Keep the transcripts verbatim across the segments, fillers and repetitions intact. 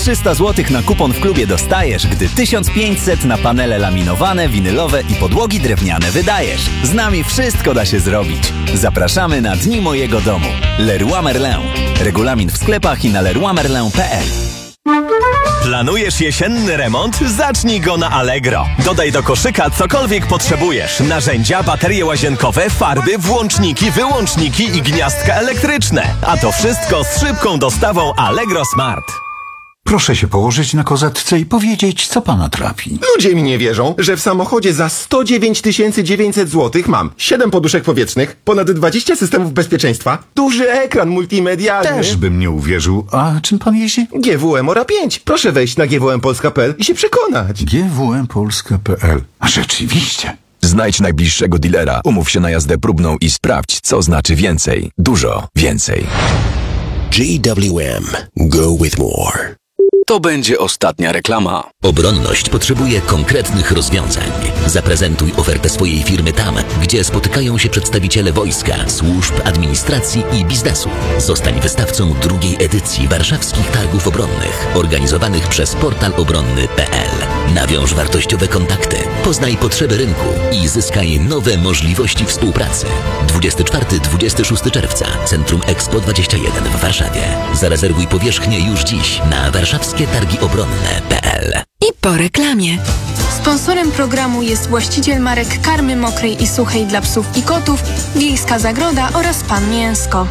trzysta złotych na kupon w klubie dostajesz, gdy tysiąc pięćset na panele laminowane, winylowe i podłogi drewniane wydajesz. Z nami wszystko da się zrobić. Zapraszamy na Dni Mojego Domu. Leroy Merlin. Regulamin w sklepach i na leroy merlin kropka p l. Planujesz jesienny remont? Zacznij go na Allegro. Dodaj do koszyka cokolwiek potrzebujesz. Narzędzia, baterie łazienkowe, farby, włączniki, wyłączniki i gniazdka elektryczne. A to wszystko z szybką dostawą Allegro Smart. Proszę się położyć na kozetce i powiedzieć, co pana trapi. Ludzie mi nie wierzą, że w samochodzie za sto dziewięć tysięcy dziewięćset złotych mam siedem poduszek powietrznych, ponad dwadzieścia systemów bezpieczeństwa, duży ekran multimedialny. Też bym nie uwierzył. A czym pan jeździ? G W M Ora pięć. Proszę wejść na g w m polska kropka p l i się przekonać. g w m polska kropka p l. A rzeczywiście. Znajdź najbliższego dealera, umów się na jazdę próbną i sprawdź, co znaczy więcej. Dużo więcej. G W M. Go with more. To będzie ostatnia reklama. Obronność potrzebuje konkretnych rozwiązań. Zaprezentuj ofertę swojej firmy tam, gdzie spotykają się przedstawiciele wojska, służb, administracji i biznesu. Zostań wystawcą drugiej edycji warszawskich targów obronnych, organizowanych przez portal obronny kropka p l. Nawiąż wartościowe kontakty, poznaj potrzeby rynku i zyskaj nowe możliwości współpracy. dwudziestego czwartego do dwudziestego szóstego czerwca, Centrum Expo dwadzieścia jeden w Warszawie. Zarezerwuj powierzchnię już dziś na warszawskie targi obronne kropka p l. I po reklamie. Sponsorem programu jest właściciel marek karmy mokrej i suchej dla psów i kotów, Wiejska Zagroda oraz Pan Mięsko.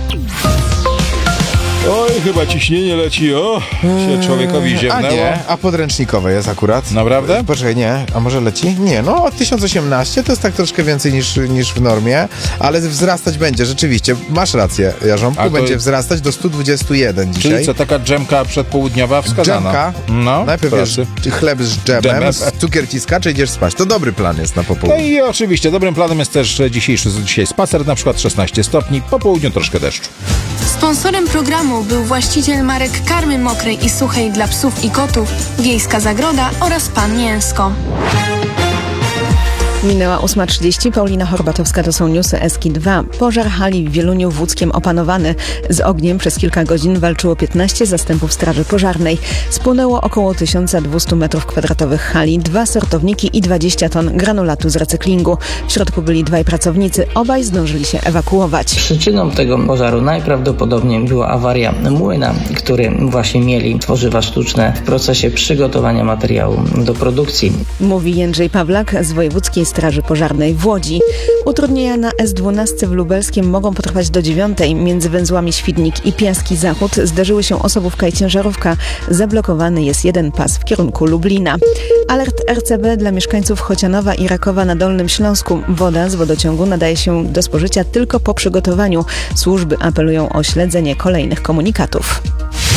Oj, chyba ciśnienie leci, o, się człowiekowi ziewnęło. A nie, a podręcznikowe jest akurat. Naprawdę? Poczekaj, nie, a może leci? Nie, no tysiąc osiemnaście to jest tak troszkę więcej niż, niż w normie, ale wzrastać będzie, rzeczywiście. Masz rację, Jarząbku, to... będzie wzrastać do sto dwadzieścia jeden dzisiaj. Czyli co, taka dżemka przedpołudniowa wskazana? Dżemka, no, najpierw jest chleb z dżemem, dżemem, z cukier ciskacza, idziesz spać. To dobry plan jest na popołudnie. No i oczywiście, dobrym planem jest też dzisiejszy dzisiaj spacer, na przykład szesnaście stopni, po południu troszkę deszczu. Sponsorem programu był właściciel marek karmy mokrej i suchej dla psów i kotów, Wiejska Zagroda oraz Pan Mięsko. Minęła ósma trzydzieści. Paulina Horbatowska, to są newsy Eski dwa. Pożar hali w Wieluniu w Łódzkiem opanowany. Z ogniem przez kilka godzin walczyło piętnaście zastępów straży pożarnej. Spłonęło około tysiąc dwieście metrów kwadratowych hali, dwa sortowniki i dwadzieścia ton granulatu z recyklingu. W środku byli dwaj pracownicy, obaj zdążyli się ewakuować. Przyczyną tego pożaru najprawdopodobniej była awaria młyna, który właśnie mieli tworzywa sztuczne w procesie przygotowania materiału do produkcji. Mówi Jędrzej Pawlak z Wojewódzkiej Straży Pożarnej w Łodzi. Utrudnienia na S dwanaście w Lubelskiem mogą potrwać do dziewiątej. Między węzłami Świdnik i Piaski Zachód zderzyły się osobówka i ciężarówka. Zablokowany jest jeden pas w kierunku Lublina. Alert R C B dla mieszkańców Chocianowa i Rakowa na Dolnym Śląsku. Woda z wodociągu nadaje się do spożycia tylko po przygotowaniu. Służby apelują o śledzenie kolejnych komunikatów.